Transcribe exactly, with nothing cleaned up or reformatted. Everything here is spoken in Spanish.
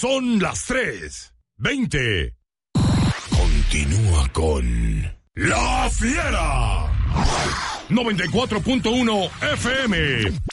son las tres veinte. Continúa con La Fiera. noventa y cuatro punto uno F M.